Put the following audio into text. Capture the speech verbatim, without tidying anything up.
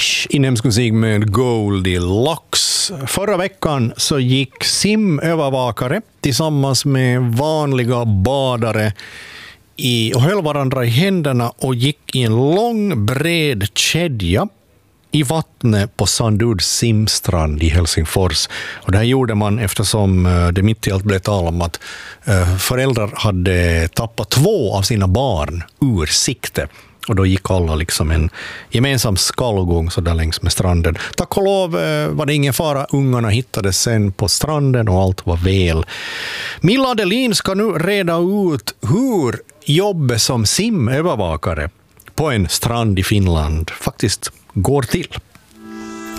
Clash, inhemsk musik med Goldilocks. Förra veckan så gick simövervakare tillsammans med vanliga badare i, och höll varandra i händerna och gick i en lång bred kedja i vattnet på Sanduds simstrand i Helsingfors. Och det här gjorde man eftersom det mitt i allt blev tal om att föräldrar hade tappat två av sina barn ur sikte. Och då gick alla liksom en gemensam skallgång så där längs med stranden. Tack och lov var det ingen fara. Ungarna hittades sen på stranden och allt var väl. Milla Adelin ska nu reda ut hur jobbet som simövervakare på en strand i Finland faktiskt går till.